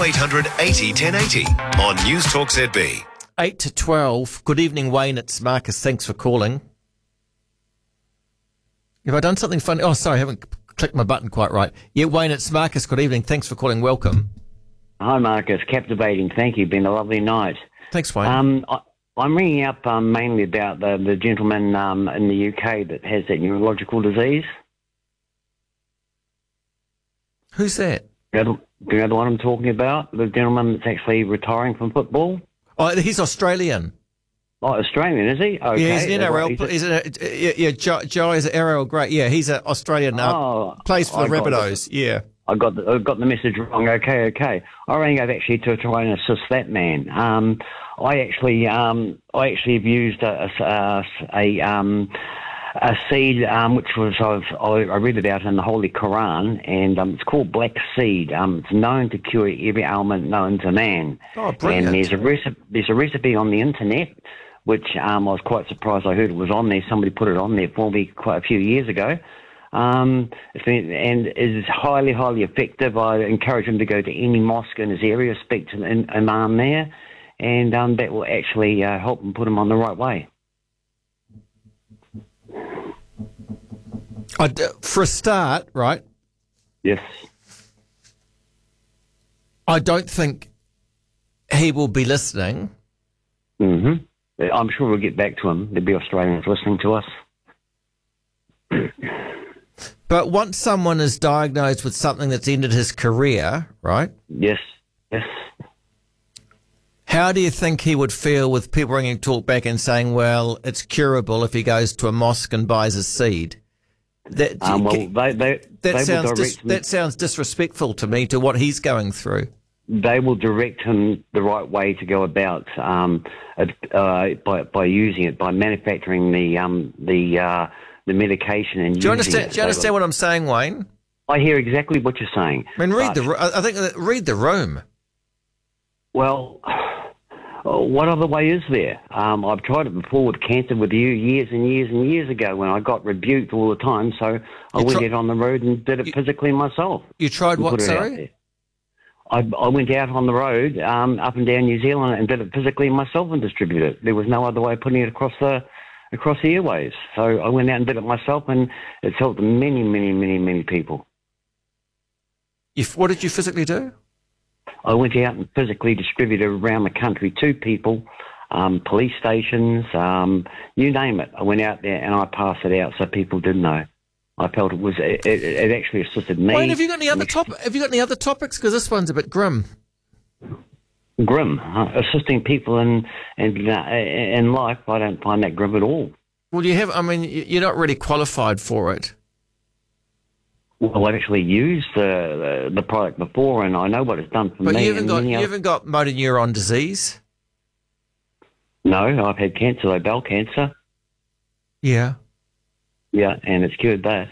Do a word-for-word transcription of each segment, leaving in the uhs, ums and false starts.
oh eight hundred eighty ten eighty on News Talk Z B. eight to twelve. Good evening, Wayne. It's Marcus. Thanks for calling. Have I done something funny? Oh, sorry, I haven't clicked my button quite right. Yeah, Wayne, it's Marcus. Good evening. Thanks for calling. Welcome. Hi, Marcus. Captivating. Thank you. Been a lovely night. Thanks, Wayne. Um, I, I'm ringing up um, mainly about the, the gentleman um, in the U K that has that neurological disease. Who's that? Do you know, do you know the one I'm talking about? The gentleman that's actually retiring from football? Oh, he's Australian. Oh, Australian, is he? Okay. Yeah, he's an N R L. He's a- He's a, yeah, yeah, Joe, Joe is an N R L great. Yeah, he's an Australian. Uh, Oh, plays for I the got Rabbitohs. Yeah. I got the, I got the message wrong. Okay, okay. I rang up actually to try and assist that man. Um, I actually, um, I actually have used a, a, a, um, a seed um, which was I've, I read about in the Holy Quran, and um, it's called black seed. Um, it's known to cure every ailment known to man. Oh, brilliant. And there's a recipe, there's a recipe on the internet, which um, I was quite surprised I heard it was on there. Somebody put it on there for me quite a few years ago. Um, and is highly, highly effective. I encourage him to go to any mosque in his area, speak to the imam there, and um, that will actually uh, help him put him on the right way. I d- for a start, right, Yes. I don't think he will be listening. Mm-hmm. I'm sure we'll get back to him. There'll be Australians listening to us. But once someone is diagnosed with something that's ended his career, right, Yes. Yes. how do you think he would feel with people bringing talk back and saying, well, it's curable if he goes to a mosque and buys a seed? That, Um, well, they, they, that, they will sounds dis- direct him, that sounds disrespectful to me, to what he's going through. they will direct him the right way to go about um, uh, by by using it, by manufacturing the um, the uh, the medication and Do you using understand? it. Do you understand what I'm saying, Wayne? I hear exactly what you're saying. I mean, read but- the. I think that- read the room. Well, what other way is there? Um, I've tried it before with cancer with you years and years and years ago when I got rebuked all the time. So I You went try- out on the road and did it You- physically myself. You tried and what? put it out Sorry. there. I, I went out on the road um, up and down New Zealand and did it physically myself and distributed it. There was no other way of putting it across the across the airways. So I went out and did it myself, and it's helped many, many, many, many people. You, what did you physically do? I went out and physically distributed around the country to people, um, police stations, um, you name it. I went out there and I passed it out so people did know. I felt it was it, it, it actually assisted me. Wayne, have you got any other top? Have you got any other topics? Because this one's a bit grim. Grim, uh, assisting people in in uh, in life. I don't find that grim at all. Well, you have. I mean, you- you're not really qualified for it. Well, I've actually used the, the the product before, and I know what it's done for But me. you haven't and got. many You other- haven't got motor neuron disease. No, I've had cancer, though, bowel cancer. Yeah. Yeah, and it's cured that.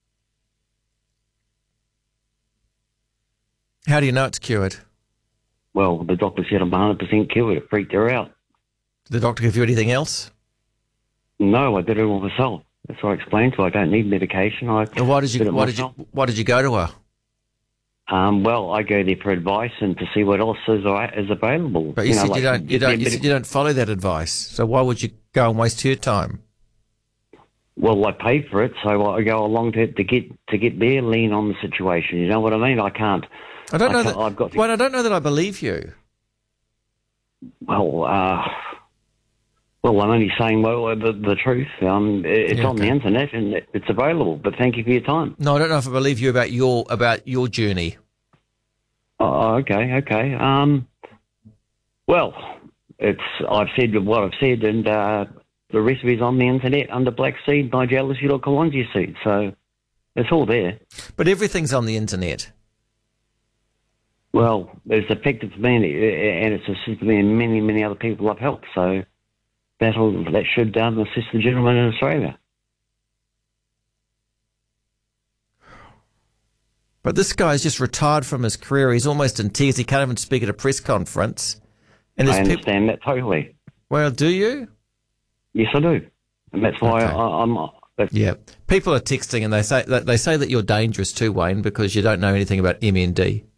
How do you know it's cured? Well, the doctor said I'm one hundred percent cured. It freaked her out. Did the doctor give you anything else? No, I did it all myself. That's what I explained to her. I don't need medication. I And why did did you? it Why did you? myself. Why did you go to her? Um, well, I go there for advice and to see what else is, is available. But you, know, said like, you don't. You don't. You yeah, said you don't follow that advice. So why would you go and waste your time? Well, I paid for it, so I go along to to get to get their lean on the situation. You know what I mean? I can't. I don't I know can't- that. I've got to- Wayne, I don't know that I believe you. Well, uh, well, I'm only saying well the, the truth. Um, it- it's Yeah, on the okay. internet and it- it's available. But thank you for your time. No, I don't know if I believe you about your about your journey. Oh, okay, okay. Um, well, it's I've said what I've said, and uh, the recipe's on the internet under Black Seed by Jealousy or Kalonji Seed. So it's all there. But everything's on the internet. Well, it's effective for me, and it's assisted me and many, many other people I've helped. So that'll that should um, assist the gentleman in Australia. But this guy's just retired from his career. He's almost in tears. He can't even speak at a press conference. And I there's people. understand that totally. Well, do you? Yes, I do, and that's why Okay. I, I'm. That's, Yeah. People are texting and they say that they say that you're dangerous too, Wayne, because you don't know anything about M N D.